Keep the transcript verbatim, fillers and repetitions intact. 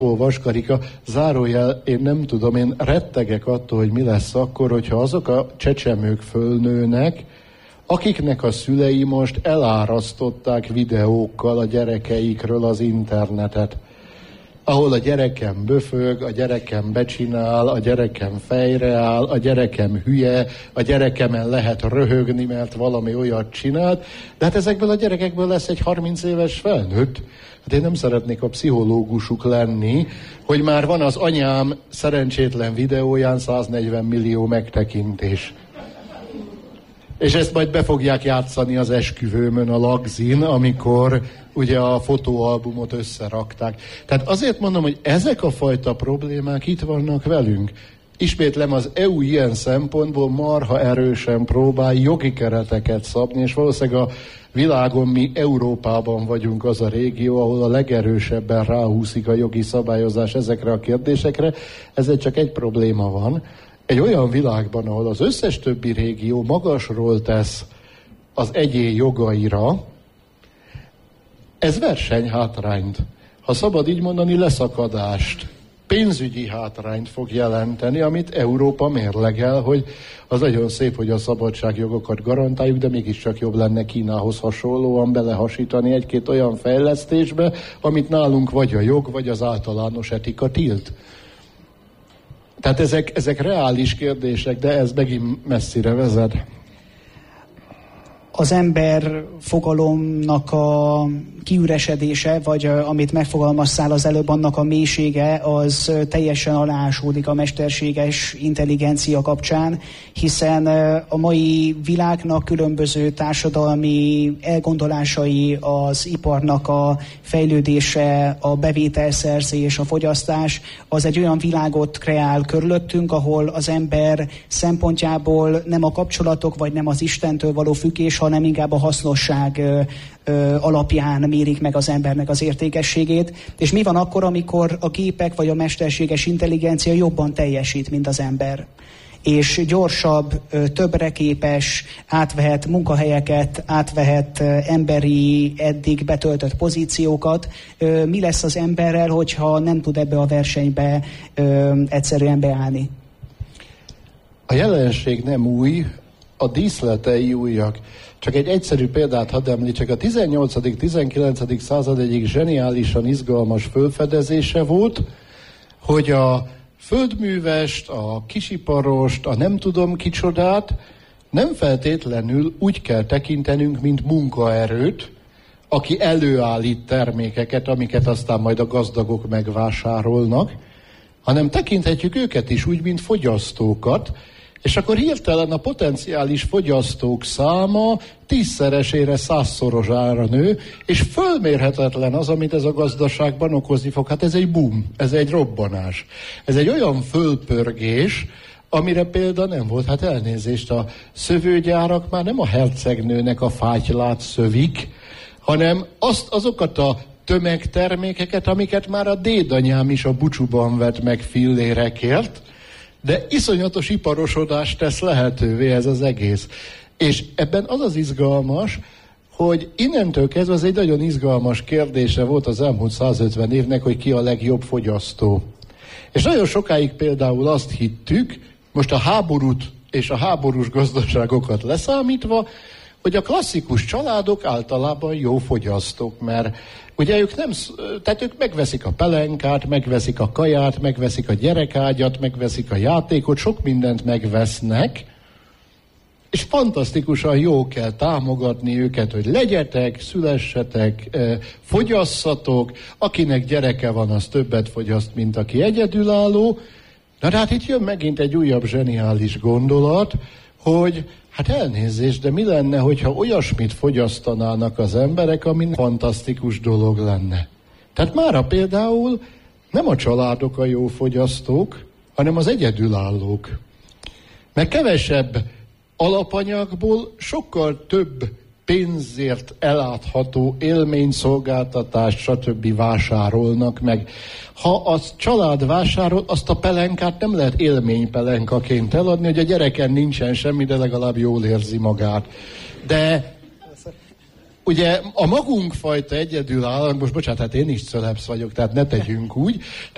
Vaskarika, zárójel, én nem tudom, én rettegek attól, hogy mi lesz akkor, hogyha azok a csecsemők fölnőnek, akiknek a szülei most elárasztották videókkal a gyerekeikről az internetet, ahol a gyerekem böfög, a gyerekem becsinál, a gyerekem fejre áll, a gyerekem hülye, a gyerekemen lehet röhögni, mert valami olyat csinált, de hát ezekből a gyerekekből lesz egy harminc éves felnőtt. Hát én nem szeretnék a pszichológusuk lenni, hogy már van az anyám szerencsétlen videóján száznegyven millió megtekintés. És ezt majd be fogják játszani az esküvőmön a Lagzin, amikor ugye a fotóalbumot összerakták. Tehát azért mondom, hogy ezek a fajta problémák itt vannak velünk. Ismétlem, az é u ilyen szempontból marha erősen próbál jogi kereteket szabni, és valószínűleg a világon mi Európában vagyunk az a régió, ahol a legerősebben ráhúszik a jogi szabályozás ezekre a kérdésekre. Ezzel csak egy probléma van. Egy olyan világban, ahol az összes többi régió magasról tesz az egyén jogaira, ez versenyhátrányt, ha szabad így mondani, leszakadást, pénzügyi hátrányt fog jelenteni, amit Európa mérlegel, hogy az nagyon szép, hogy a szabadságjogokat garantáljuk, de mégiscsak jobb lenne Kínához hasonlóan belehasítani egy-két olyan fejlesztésbe, amit nálunk vagy a jog, vagy az általános etika tilt. Tehát ezek, ezek reális kérdések, de ez megint messzire vezet. Az ember fogalomnak a kiüresedése, vagy amit megfogalmaztál az előbb, annak a mélysége, az teljesen alásódik a mesterséges intelligencia kapcsán, hiszen a mai világnak különböző társadalmi elgondolásai, az iparnak a fejlődése, a bevételszerzés, a fogyasztás, az egy olyan világot kreál körülöttünk, ahol az ember szempontjából nem a kapcsolatok, vagy nem az Istentől való függés, hanem inkább a hasznosság ö, ö, alapján mérik meg az embernek az értékességét. És mi van akkor, amikor a gépek vagy a mesterséges intelligencia jobban teljesít, mint az ember? És gyorsabb, ö, többre képes, átvehet munkahelyeket, átvehet ö, emberi, eddig betöltött pozíciókat. Ö, mi lesz az emberrel, hogyha nem tud ebbe a versenybe ö, egyszerűen beállni? A jelenség nem új, a díszletei újak. Csak egy egyszerű példát hadd említsek. A tizennyolcadik-tizenkilencedik század egyik zseniálisan izgalmas fölfedezése volt, hogy a földművest, a kisiparost, a nem tudom kicsodát nem feltétlenül úgy kell tekintenünk, mint munkaerőt, aki előállít termékeket, amiket aztán majd a gazdagok megvásárolnak, hanem tekinthetjük őket is úgy, mint fogyasztókat, és akkor hirtelen a potenciális fogyasztók száma tízszeresére, százszorosára nő, és fölmérhetetlen az, amit ez a gazdaságban okozni fog. Hát ez egy boom, ez egy robbanás. Ez egy olyan fölpörgés, amire példa nem volt. Hát elnézést, a szövőgyárak már nem a hercegnőnek a fátylát szövik, hanem azt, azokat a tömegtermékeket, amiket már a dédanyám is a bucsúban vett meg fillérekért, de iszonyatos iparosodást tesz lehetővé ez az egész. És ebben az az izgalmas, hogy innentől kezdve az egy nagyon izgalmas kérdése volt az elmúlt százötven évnek, hogy ki a legjobb fogyasztó. És nagyon sokáig például azt hittük, most a háborút és a háborús gazdaságokat leszámítva, hogy a klasszikus családok általában jó fogyasztók, mert ugye ők nem, tehát ők megveszik a pelenkát, megveszik a kaját, megveszik a gyerekágyat, megveszik a játékot, sok mindent megvesznek, és fantasztikusan jó kell támogatni őket, hogy legyetek, szülessetek, fogyasszatok, akinek gyereke van, az többet fogyaszt, mint aki egyedülálló. Na de hát itt jön megint egy újabb zseniális gondolat, hogy hát elnézést, de mi lenne, hogyha olyasmit fogyasztanának az emberek, ami fantasztikus dolog lenne. Tehát mára például nem a családok a jó fogyasztók, hanem az egyedülállók. Mert kevesebb alapanyagból sokkal több pénzért ellátható élményszolgáltatást, stb. Vásárolnak meg. Ha az család vásárol, azt a pelenkát nem lehet élménypelenkaként eladni, hogy a gyereken nincsen semmi, de legalább jól érzi magát. De ugye a magunkfajta egyedülállók, most bocsánat, hát én is celebsz vagyok, tehát ne tegyünk úgy,